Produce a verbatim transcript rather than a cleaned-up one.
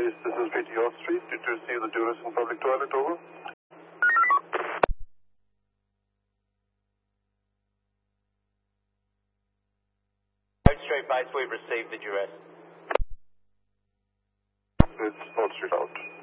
base, this is P T O Street. Did you see the Durison public toilet? Over. Straight base, we've received the duress. It's North Street out.